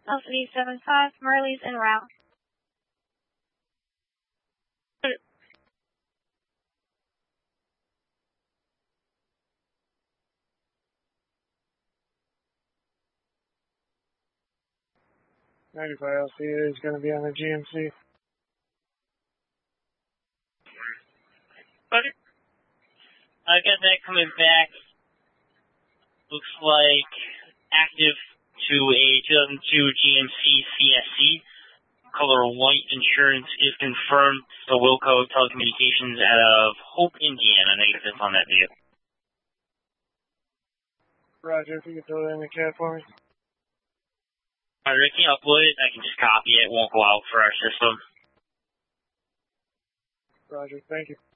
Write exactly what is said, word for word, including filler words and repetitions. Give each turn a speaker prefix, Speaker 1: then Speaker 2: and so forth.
Speaker 1: L three seven five, Marley's en route.
Speaker 2: ninety-five L C is going to be on the G M C.
Speaker 3: Okay. I got that coming back. Looks like active to a two thousand two G M C C S C. Color white, insurance is confirmed. The Wilco Telecommunications out of Hope, Indiana. Negative on that vehicle.
Speaker 2: Roger, if you could throw that in the cab for me.
Speaker 3: Alright, Ricky, I'll upload it. I can just copy it. It won't go out for our system.
Speaker 2: Roger, thank you.